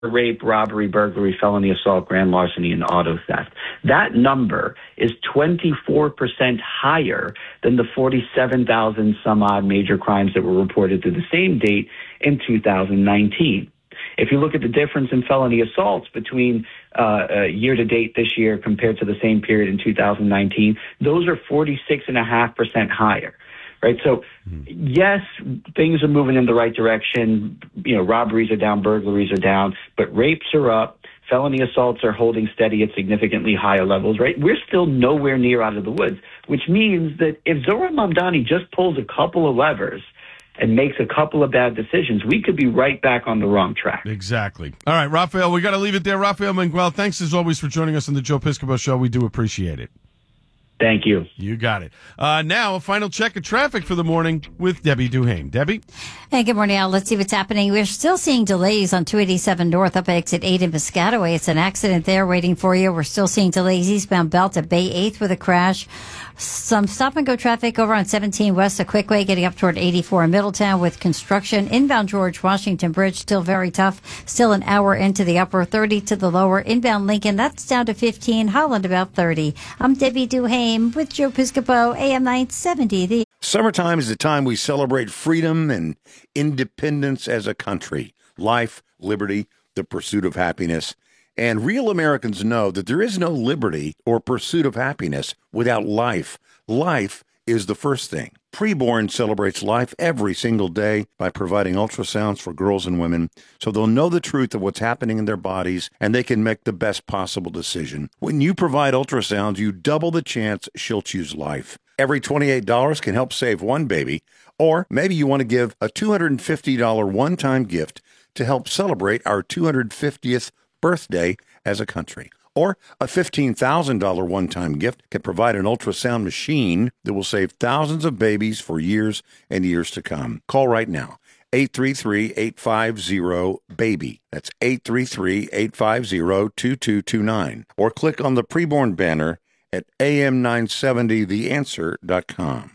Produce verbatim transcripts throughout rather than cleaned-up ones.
rape, robbery, burglary, felony assault, grand larceny, and auto theft. That number is twenty-four percent higher than the forty-seven thousand some odd major crimes that were reported through the same date in two thousand nineteen. If you look at the difference in felony assaults between uh, uh, year-to-date this year compared to the same period in two thousand nineteen, those are forty-six point five percent higher. Right. So, yes, things are moving in the right direction. You know, robberies are down, burglaries are down, but rapes are up. Felony assaults are holding steady at significantly higher levels. Right. We're still nowhere near out of the woods, which means that if Zohran Mamdani just pulls a couple of levers and makes a couple of bad decisions, we could be right back on the wrong track. Exactly. All right, Rafael, we got to leave it there. Rafael Mangual, thanks as always for joining us on the Joe Piscopo Show. We do appreciate it. Thank you. You got it. Uh, now, a final check of traffic for the morning with Debbie Duhane. Debbie? Hey, good morning, Al. Let's see what's happening. We're still seeing delays on two eighty-seven North up at exit eight in Piscataway. It's an accident there waiting for you. We're still seeing delays eastbound Belt at Bay eighth with a crash. Some stop-and-go traffic over on seventeen West, a quick way getting up toward eighty-four in Middletown with construction. Inbound George Washington Bridge, still very tough. Still an hour into the upper, thirty to the lower. Inbound Lincoln, that's down to fifteen. Holland about thirty. I'm Debbie Duhane with Joe Piscopo, A M nine seventy. The- Summertime is the time we celebrate freedom and independence as a country. Life, liberty, the pursuit of happiness. And real Americans know that there is no liberty or pursuit of happiness without life. Life is the first thing. Preborn celebrates life every single day by providing ultrasounds for girls and women so they'll know the truth of what's happening in their bodies and they can make the best possible decision. When you provide ultrasounds, you double the chance she'll choose life. Every twenty-eight dollars can help save one baby, or maybe you want to give a two hundred fifty dollars one-time gift to help celebrate our two hundred fiftieth birthday as a country. Or a fifteen thousand dollars one-time gift can provide an ultrasound machine that will save thousands of babies for years and years to come. Call right now. eight three three, eight five zero, BABY. That's eight three three, eight five zero, two two two nine. Or click on the preborn banner at A M nine seventy the answer dot com.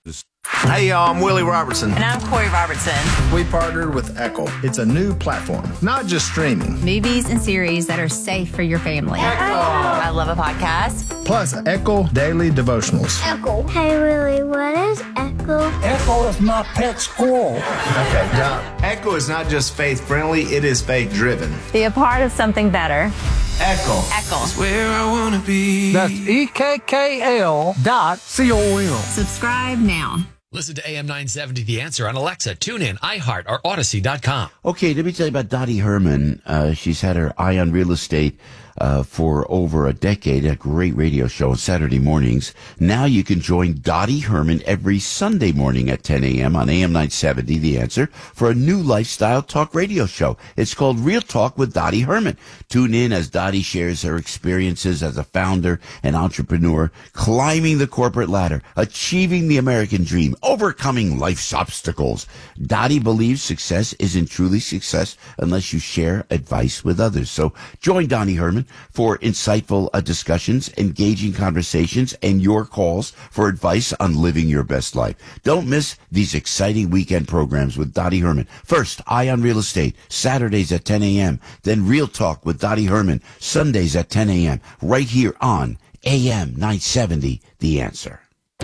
Hey, y'all, I'm Willie Robertson. And I'm Corey Robertson. We partnered with Echo. It's a new platform, not just streaming. Movies and series that are safe for your family. Echo. I love a podcast. Plus, Echo Daily Devotionals. Echo. Hey, Willie, what is Echo? Echo is my pet squirrel. Okay, John. Echo is not just faith-friendly, it is faith-driven. Be a part of something better. Echo. Echo. That's where I want to be. That's E K K L dot C O M. Subscribe now. Listen to A M nine seventy The Answer on Alexa, TuneIn, iHeart, or Odyssey dot com. Okay, let me tell you about Dottie Herman. Uh, she's had her eye on real estate uh, for over a decade, a great radio show on Saturday mornings. Now you can join Dottie Herman every Sunday morning at ten a.m. on A M nine seventy The Answer for a new lifestyle talk radio show. It's called Real Talk with Dottie Herman. Tune in as Dottie shares her experiences as a founder and entrepreneur, climbing the corporate ladder, achieving the American dream, overcoming life's obstacles. Dottie believes success isn't truly success unless you share advice with others. So join Dottie Herman for insightful uh, discussions, engaging conversations, and your calls for advice on living your best life. Don't miss these exciting weekend programs with Dottie Herman. First, Eye on Real Estate, Saturdays at ten a.m. Then Real Talk with Dottie Herman, Sundays at ten a.m. right here on A M nine seventy The Answer.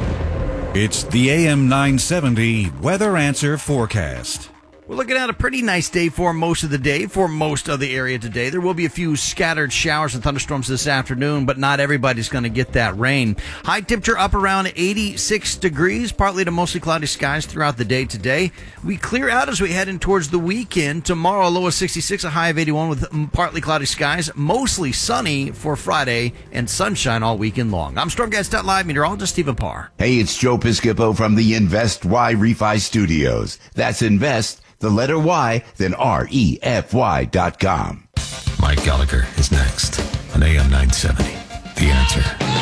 It's the A M nine seventy Weather Answer Forecast. We're looking at a pretty nice day for most of the day, for most of the area today. There will be a few scattered showers and thunderstorms this afternoon, but not everybody's going to get that rain. High temperature up around eighty-six degrees, partly to mostly cloudy skies throughout the day today. We clear out as we head in towards the weekend. Tomorrow, a low of sixty-six, a high of eighty-one with partly cloudy skies, mostly sunny for Friday, and sunshine all weekend long. I'm Stormcast dot live meteorologist Stephen Parr. Hey, it's Joe Piscopo from the Invest Y Refi Studios. That's Invest, the letter Y, then R E F Y dot com. Mike Gallagher is next on A M nine seventy. The Answer.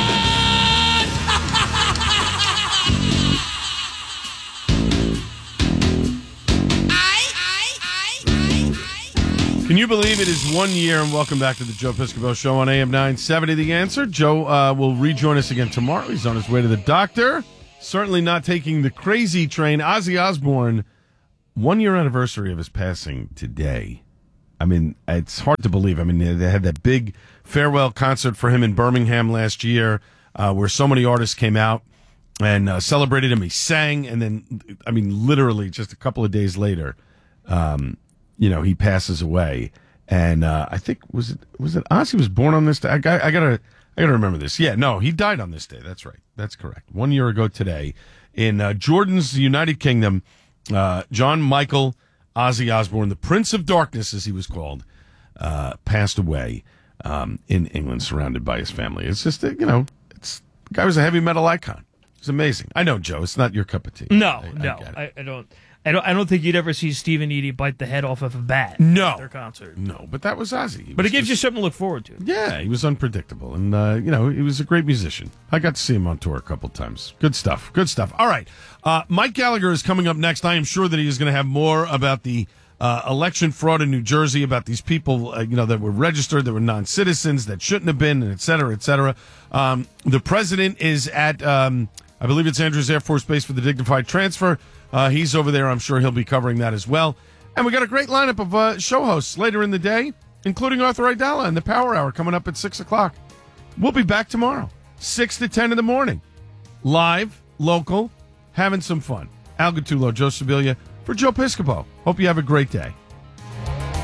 Can you believe it is one year, and welcome back to the Joe Piscopo Show on A M nine seventy The Answer. Joe uh, will rejoin us again tomorrow. He's on his way to the doctor. Certainly not taking the crazy train. Ozzy Osbourne, one year anniversary of his passing today. I mean, it's hard to believe. I mean, they, they had that big farewell concert for him in Birmingham last year, uh, where so many artists came out and uh, celebrated him. He sang, and then, I mean, literally just a couple of days later, um, you know, he passes away. And uh, I think was it was it Ozzy was born on this day? I, got, I gotta I gotta remember this. Yeah, no, he died on this day. That's right. That's correct. One year ago today, in uh, Jordan's United Kingdom, uh, John Michael Ozzy Osbourne, the Prince of Darkness, as he was called, uh, passed away um, in England, surrounded by his family. It's just, you know, it's the guy was a heavy metal icon. It's amazing. I know, Joe, it's not your cup of tea. No, I, no, I, I, I don't. I don't. I don't think you'd ever see Stephen Eady bite the head off of a bat. No, at their concert. No, but that was Ozzy. He but was it gives just, you something to look forward to. Yeah, he was unpredictable, and uh, you know, he was a great musician. I got to see him on tour a couple times. Good stuff. Good stuff. All right, uh, Mike Gallagher is coming up next. I am sure that he is going to have more about the uh, election fraud in New Jersey, about these people, uh, you know, that were registered, that were non-citizens, that shouldn't have been, and et cetera, et cetera. Um, the president is at, um, I believe it's Andrews Air Force Base for the dignified transfer. Uh, he's over there. I'm sure he'll be covering that as well. And we got a great lineup of uh, show hosts later in the day, including Arthur Aidala and the Power Hour coming up at six o'clock. We'll be back tomorrow, six to ten in the morning. Live, local, having some fun. Al Gattullo, Joe Sibilia, for Joe Piscopo. Hope you have a great day.